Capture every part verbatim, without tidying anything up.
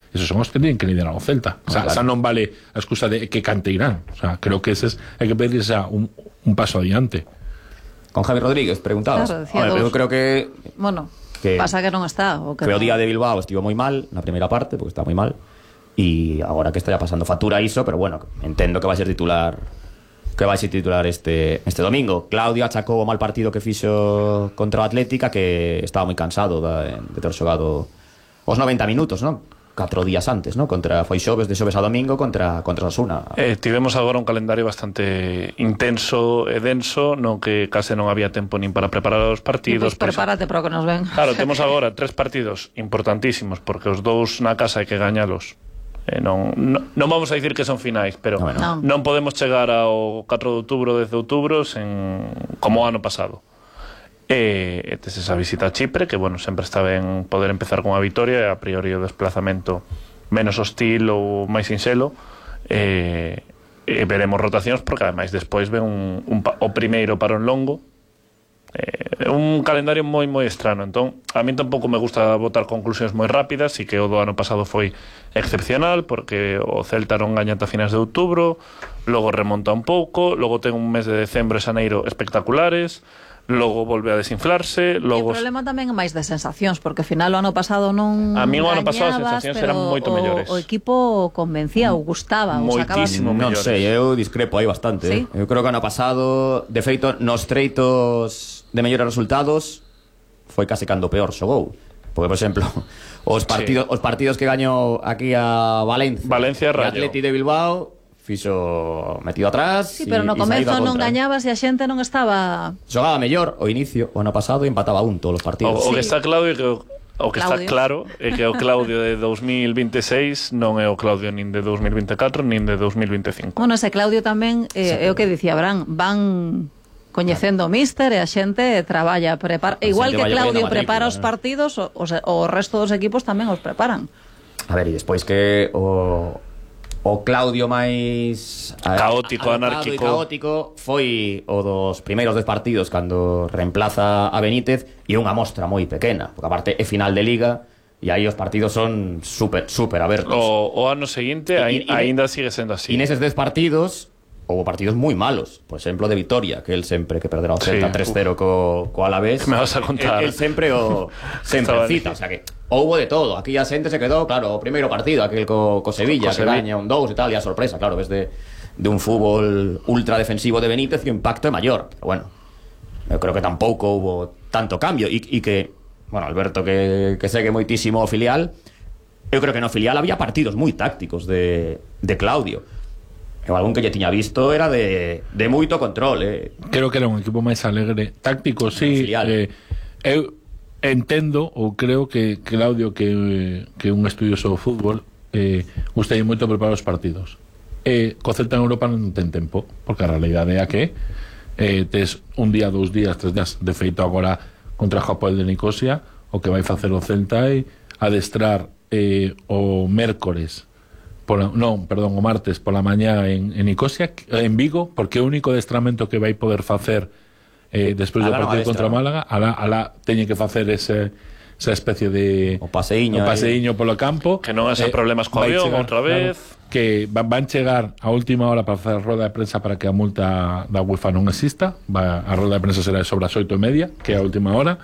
esos son os que tienen que liderar o Celta. O sea, claro. esa non vale a excusa de que cante Irán. O sea, creo que ese es, hai que pedirse un, un paso adiante. Con Javi Rodríguez, preguntabas. Claro, decía Hombre, dos. eu creo que Bueno, que pasa que non está. O que foi o non. día de Bilbao, estivo moi mal na primeira parte, porque está moi mal, e agora que está ya pasando factura iso, pero bueno, entendo que vai ser titular que vai ser titular este este domingo. Claudio achacou o mal partido que fixo contra o Atlética, que estaba moi cansado de, de ter xogado os noventa minutos, non? Catro días antes, ¿no? Contra foi xoves, de xoves a domingo contra contra Osasuna. Eh, tivemos agora un calendario bastante intenso e denso, no que case non había tempo nin para preparar os partidos. Pois prepárate para o que nos ven. Claro, temos agora tres partidos importantísimos, porque os dous na casa hai que gañalos. Eh, non, non, non vamos a dicir que son finais, pero No, no. non podemos chegar ao catro de outubro, dez de outubro sen, como o ano pasado. E, e tes esa visita a Chipre, que bueno, sempre está ben poder empezar con a vitoria, e a priori o desplazamento menos hostil ou máis sinxelo, e, e veremos rotacións, porque ademais despois ven un, un, o primeiro parón longo, eh, un calendario moi moi estrano. Entón, a mí tampouco me gusta botar conclusións moi rápidas, e que o do ano pasado foi excepcional, porque o Celta non gaña ata finais de outubro, logo remonta un pouco, logo ten un mes de decembro e xaneiro espectaculares, logo volve a desinflarse, logo... E o problema tamén é máis de sensacións, porque ao final o ano pasado non A mí o ano pasado as gañabas, sensacións pero eran moito o, mellores. o equipo convencía, ou gustaba, ou sacabas... Moitísimo. Non mellores. sei, eu discrepo aí bastante. Sí? eh. Eu creo que ano pasado, de feito, nos treitos de mellores resultados foi case cando peor xogou. Porque, por exemplo, os partidos, sí. os partidos que gañou aquí a Valencia, Valencia e Rayo. Atleti de Bilbao, fixo metido atrás. Sí, pero no e, e saído comezo a non contra. gañabas e a xente non estaba... Xogaba mellor o inicio, o ano pasado, e empataba un todos os partidos. O, o Sí. que está claro é que o, o que Claudio. está claro é que o Claudio de dos mil veintiséis non é o Claudio nin de dos mil veinticuatro nin de dos mil veinticinco. Bueno, ese Claudio tamén, eh, é o que dicía Abraham, van coñecendo o míster e a xente traballa, prepara, A igual xente que vai Claudio coñendo a prepara matrícula, os ¿no? partidos, o, o, se- o resto dos equipos tamén os preparan. A ver, e despois que o o Claudio máis Caótico, a- a- anárquico. e caótico foi o dos primeiros dez partidos cando reemplaza a Benítez, e unha mostra moi pequena, porque aparte é final de Liga e aí os partidos son super super abertos. O, o ano seguinte E- e- ai- aínda sigue sendo así. E neses dez partidos houve partidos moi malos, por exemplo de Vitoria, que el sempre que perderá o Sí, Celta tres cero co, co Alavés. Me vas a contar. El, el sempre o sempre Estaba cita, difícil. o sea que houbo de todo. Aquí a xente se quedou, claro, o primeiro partido, aquel co, co Sevilla, Co que Sevilla. gaña un dous e tal, e a sorpresa, claro, ves de, de un fútbol ultra defensivo de Benítez, que o impacto é maior. Pero bueno, eu creo que tampouco houbo tanto cambio, e, e que, bueno, Alberto que, que segue moitísimo o filial, eu creo que no filial había partidos moi tácticos de, de Claudio. Eu algún que lle tiña visto era de, de moito control, eh. Creo que era un equipo máis alegre, táctico, sí. Filial. Eh, eu entendo ou creo que Claudio, que, que un estudioso do fútbol, eh, gustalle moito preparar os partidos. E co Celta en Europa non ten tempo, porque a realidade é a que eh, tes un día, dous días, tres días, de feito agora contra o Hapoel de Nicosia, o que vai facer o Celta é adestrar eh, o mércores Pola, non, perdón, o martes pola mañá en, en Nicosia, en Vigo, porque é o único adestramento que vai poder facer eh, despois do Alá non partido adestra, contra non? Málaga. Alá, alá teñe que facer ese, esa especie de O paseíño o aí. paseíño polo campo, Que non haxa problemas co vai avión chegar, outra vez. claro, que van, van chegar a última hora para facer a roda de prensa para que a multa da UEFA non exista. Va, a roda de prensa será sobre as oito e media, que é a última hora.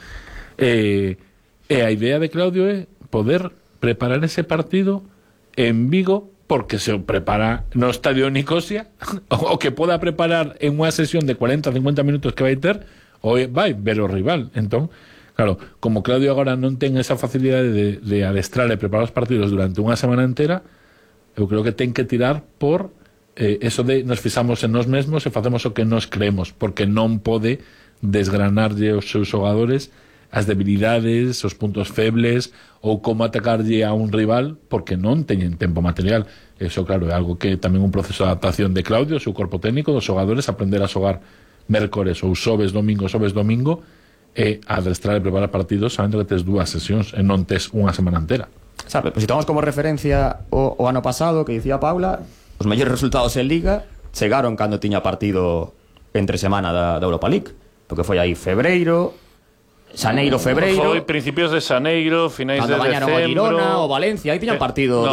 E, e a idea de Claudio é poder preparar ese partido en Vigo, porque se o prepara no estadio Nicosia, o que poda preparar en unha sesión de cuarenta a cincuenta minutos que vai ter, ou vai ver o rival. Entón, claro, como Claudio agora non ten esa facilidade de, de adestrar e preparar os partidos durante unha semana entera, eu creo que ten que tirar por eh, eso de nos fixamos en nós mesmos e facemos o que nos creemos, porque non pode desgranarlle os seus xogadores as debilidades, os puntos febles ou como atacarlle a un rival, porque non teñen tempo material. Eso, claro, é algo que tamén un proceso de adaptación de Claudio, o seu corpo técnico, dos xogadores, aprender a xogar mércores ou xoves, domingo, xoves, domingo, e adestrar e preparar partidos sabendo que tes dúas sesións e non tes unha semana entera. Sabe, pues si tomamos como referencia o, o ano pasado, que dicía Paula, os mellores resultados en Liga chegaron cando tiña partido entre semana da, da Europa League, porque foi aí febreiro, xaneiro, febreiro, Foi principios de xaneiro, finais cando de gañaron o decembro. Girona, o Valencia, aí tiñan Eh, partido no,